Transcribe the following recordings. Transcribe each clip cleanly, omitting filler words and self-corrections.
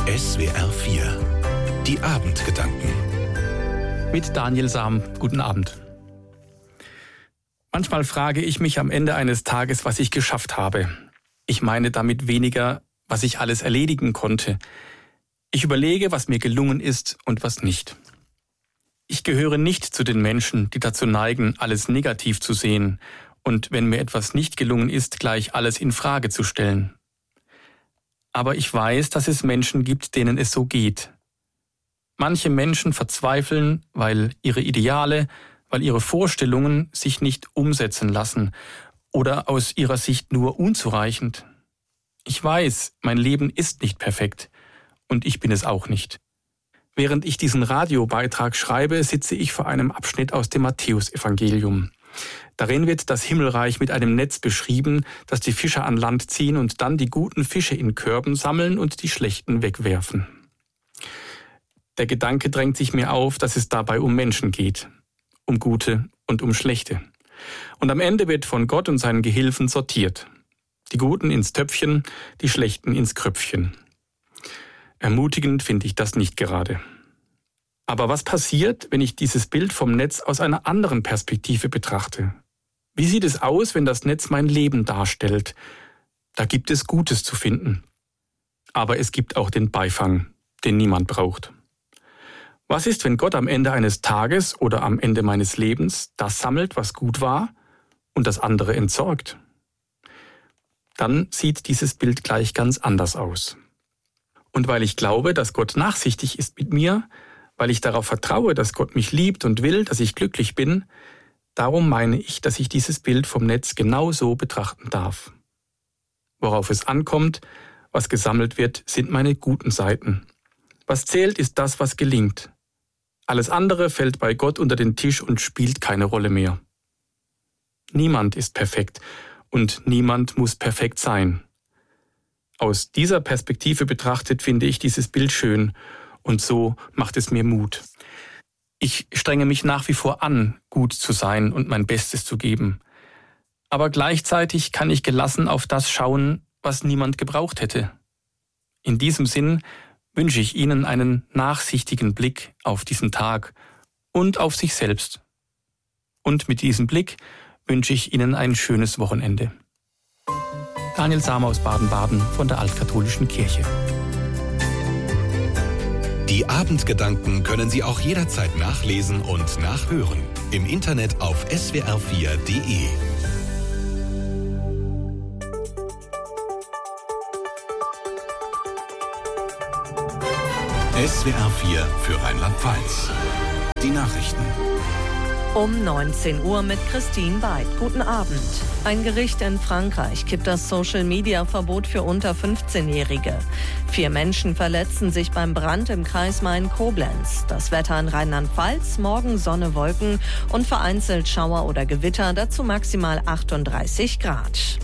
SWR 4. Die Abendgedanken. Mit Daniel Sam. Guten Abend. Manchmal frage ich mich am Ende eines Tages, was ich geschafft habe. Ich meine damit weniger, was ich alles erledigen konnte. Ich überlege, was mir gelungen ist und was nicht. Ich gehöre nicht zu den Menschen, die dazu neigen, alles negativ zu sehen und wenn mir etwas nicht gelungen ist, gleich alles in Frage zu stellen. Aber ich weiß, dass es Menschen gibt, denen es so geht. Manche Menschen verzweifeln, weil ihre Ideale, weil ihre Vorstellungen sich nicht umsetzen lassen oder aus ihrer Sicht nur unzureichend. Ich weiß, mein Leben ist nicht perfekt und ich bin es auch nicht. Während ich diesen Radiobeitrag schreibe, sitze ich vor einem Abschnitt aus dem Matthäusevangelium. Darin wird das Himmelreich mit einem Netz beschrieben, das die Fischer an Land ziehen und dann die guten Fische in Körben sammeln und die schlechten wegwerfen. Der Gedanke drängt sich mir auf, dass es dabei um Menschen geht, um gute und um schlechte. Und am Ende wird von Gott und seinen Gehilfen sortiert. Die Guten ins Töpfchen, die Schlechten ins Kröpfchen. Ermutigend finde ich das nicht gerade. Aber was passiert, wenn ich dieses Bild vom Netz aus einer anderen Perspektive betrachte? Wie sieht es aus, wenn das Netz mein Leben darstellt? Da gibt es Gutes zu finden. Aber es gibt auch den Beifang, den niemand braucht. Was ist, wenn Gott am Ende eines Tages oder am Ende meines Lebens das sammelt, was gut war, und das andere entsorgt? Dann sieht dieses Bild gleich ganz anders aus. Und weil ich glaube, dass Gott nachsichtig ist mit mir, weil ich darauf vertraue, dass Gott mich liebt und will, dass ich glücklich bin, darum meine ich, dass ich dieses Bild vom Netz genau so betrachten darf. Worauf es ankommt, was gesammelt wird, sind meine guten Seiten. Was zählt, ist das, was gelingt. Alles andere fällt bei Gott unter den Tisch und spielt keine Rolle mehr. Niemand ist perfekt und niemand muss perfekt sein. Aus dieser Perspektive betrachtet finde ich dieses Bild schön und so macht es mir Mut. Ich strenge mich nach wie vor an, gut zu sein und mein Bestes zu geben. Aber gleichzeitig kann ich gelassen auf das schauen, was niemand gebraucht hätte. In diesem Sinn wünsche ich Ihnen einen nachsichtigen Blick auf diesen Tag und auf sich selbst. Und mit diesem Blick wünsche ich Ihnen ein schönes Wochenende. Daniel Sam aus Baden-Baden von der Altkatholischen Kirche. Die Abendgedanken können Sie auch jederzeit nachlesen und nachhören. Im Internet auf swr4.de. SWR 4 für Rheinland-Pfalz. Die Nachrichten. Um 19 Uhr mit Christine Weid. Guten Abend. Ein Gericht in Frankreich kippt das Social-Media-Verbot für unter 15-Jährige. 4 Menschen verletzten sich beim Brand im Kreis Main-Koblenz. Das Wetter in Rheinland-Pfalz, morgen Sonne, Wolken und vereinzelt Schauer oder Gewitter, dazu maximal 38 Grad.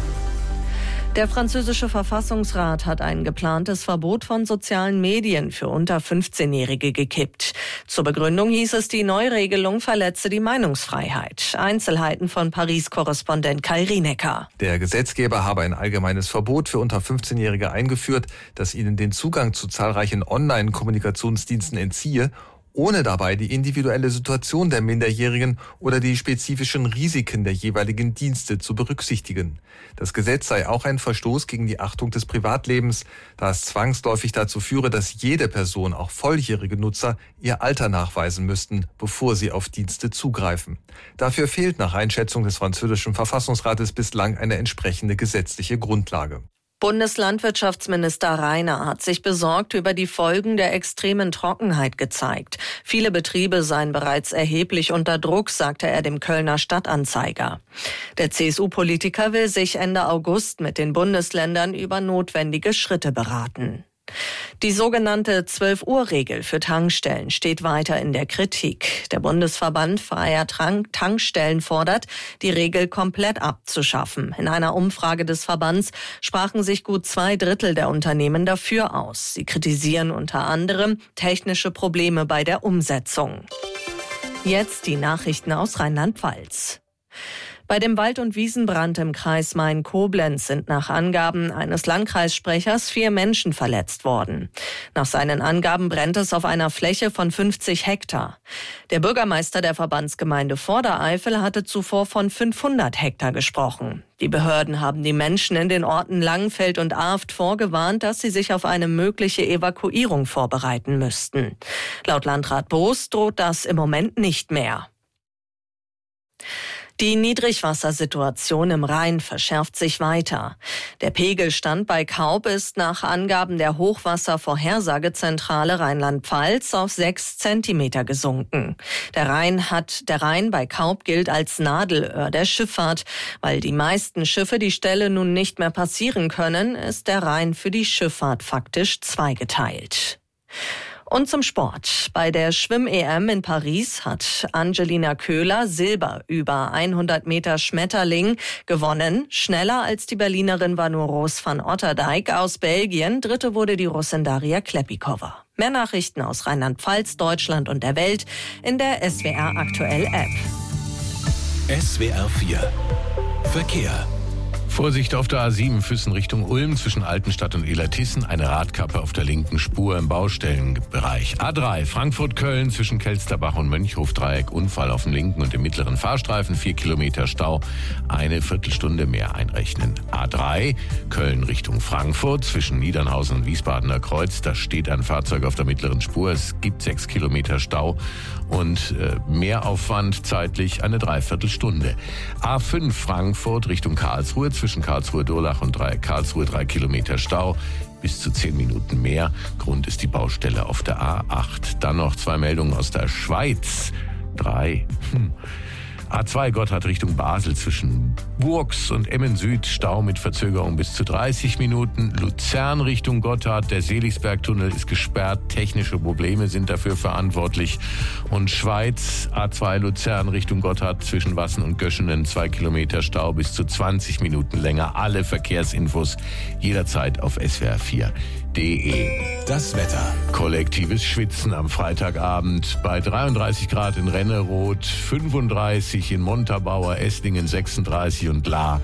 Der französische Verfassungsrat hat ein geplantes Verbot von sozialen Medien für unter 15-Jährige gekippt. Zur Begründung hieß es, die Neuregelung verletze die Meinungsfreiheit. Einzelheiten von Paris-Korrespondent Kai Rienecker. Der Gesetzgeber habe ein allgemeines Verbot für unter 15-Jährige eingeführt, das ihnen den Zugang zu zahlreichen Online-Kommunikationsdiensten entziehe, ohne dabei die individuelle Situation der Minderjährigen oder die spezifischen Risiken der jeweiligen Dienste zu berücksichtigen. Das Gesetz sei auch ein Verstoß gegen die Achtung des Privatlebens, da es zwangsläufig dazu führe, dass jede Person, auch volljährige Nutzer, ihr Alter nachweisen müssten, bevor sie auf Dienste zugreifen. Dafür fehlt nach Einschätzung des französischen Verfassungsrates bislang eine entsprechende gesetzliche Grundlage. Bundeslandwirtschaftsminister Rainer hat sich besorgt über die Folgen der extremen Trockenheit gezeigt. Viele Betriebe seien bereits erheblich unter Druck, sagte er dem Kölner Stadtanzeiger. Der CSU-Politiker will sich Ende August mit den Bundesländern über notwendige Schritte beraten. Die sogenannte 12-Uhr-Regel für Tankstellen steht weiter in der Kritik. Der Bundesverband freier Tankstellen fordert, die Regel komplett abzuschaffen. In einer Umfrage des Verbands sprachen sich gut 2/3 der Unternehmen dafür aus. Sie kritisieren unter anderem technische Probleme bei der Umsetzung. Jetzt die Nachrichten aus Rheinland-Pfalz. Bei dem Wald- und Wiesenbrand im Kreis Main-Koblenz sind nach Angaben eines Landkreissprechers 4 Menschen verletzt worden. Nach seinen Angaben brennt es auf einer Fläche von 50 Hektar. Der Bürgermeister der Verbandsgemeinde Vordereifel hatte zuvor von 500 Hektar gesprochen. Die Behörden haben die Menschen in den Orten Langfeld und Arft vorgewarnt, dass sie sich auf eine mögliche Evakuierung vorbereiten müssten. Laut Landrat Boos droht das im Moment nicht mehr. Die Niedrigwassersituation im Rhein verschärft sich weiter. Der Pegelstand bei Kaub ist nach Angaben der Hochwasservorhersagezentrale Rheinland-Pfalz auf 6 Zentimeter gesunken. Der Rhein bei Kaub gilt als Nadelöhr der Schifffahrt. Weil die meisten Schiffe die Stelle nun nicht mehr passieren können, ist der Rhein für die Schifffahrt faktisch zweigeteilt. Und zum Sport. Bei der Schwimm-EM in Paris hat Angelina Köhler Silber über 100 Meter Schmetterling gewonnen. Schneller als die Berlinerin war nur Roos van Otterdijk aus Belgien. Dritte wurde die Russin Daria Klepikova. Mehr Nachrichten aus Rheinland-Pfalz, Deutschland und der Welt in der SWR Aktuell App. SWR 4 Verkehr. Vorsicht auf der A7 Füssen Richtung Ulm zwischen Altenstadt und Illertissen. Eine Radkappe auf der linken Spur im Baustellenbereich. A3 Frankfurt-Köln zwischen Kelsterbach und Mönchhof-Dreieck. Unfall auf dem linken und dem mittleren Fahrstreifen. 4 Kilometer Stau. Eine Viertelstunde mehr einrechnen. A3 Köln Richtung Frankfurt zwischen Niedernhausen und Wiesbadener Kreuz. Da steht ein Fahrzeug auf der mittleren Spur. Es gibt 6 Kilometer Stau und Mehraufwand zeitlich eine Dreiviertelstunde. A5 Frankfurt Richtung Karlsruhe zwischen Karlsruhe-Durlach und Karlsruhe 3 Kilometer Stau, bis zu 10 Minuten mehr. Grund ist die Baustelle auf der A8. Dann noch 2 Meldungen aus der Schweiz. 3. A2 Gotthard Richtung Basel zwischen Burgs und Emmen Süd. Stau mit Verzögerung bis zu 30 Minuten. Luzern Richtung Gotthard. Der Seligsbergtunnel ist gesperrt. Technische Probleme sind dafür verantwortlich. Und Schweiz A2 Luzern Richtung Gotthard zwischen Wassen und Göschenen. 2 Kilometer Stau bis zu 20 Minuten länger. Alle Verkehrsinfos jederzeit auf swr4.de. Das Wetter. Kollektives Schwitzen am Freitagabend bei 33 Grad in Renneroth, 35 in Montabaur, Esslingen 36 und Lahr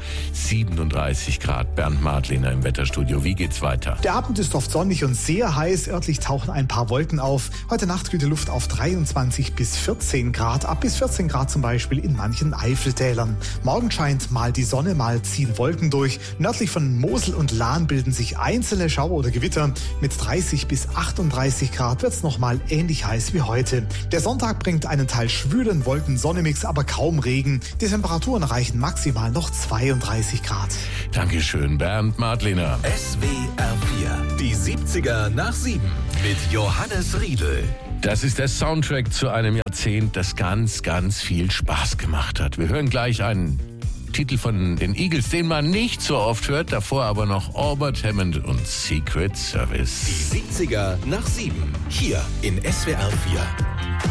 37 Grad. Bernd Madlener im Wetterstudio. Wie geht's weiter? Der Abend ist oft sonnig und sehr heiß. Örtlich tauchen ein paar Wolken auf. Heute Nacht kühlt die Luft auf 23 bis 14 Grad. Ab bis 14 Grad zum Beispiel in manchen Eifeltälern. Morgen scheint mal die Sonne, mal ziehen Wolken durch. Nördlich von Mosel und Lahn bilden sich einzelne Schauer oder Gewitter. Mit 30 bis 38 Grad wird es nochmal ähnlich heiß wie heute. Der Sonntag bringt einen Teil schwülen Wolken-Sonne-Mix, aber kaum Regen. Die Temperaturen erreichen maximal noch 32 Grad. Dankeschön, Bernd Madlener. SWR 4. Die 70er nach 7 mit Johannes Riedl. Das ist der Soundtrack zu einem Jahrzehnt, das ganz, ganz viel Spaß gemacht hat. Wir hören gleich einen Titel von den Eagles, den man nicht so oft hört, davor aber noch Albert Hammond und Secret Service. Die 70er nach 7. Hier in SWR 4.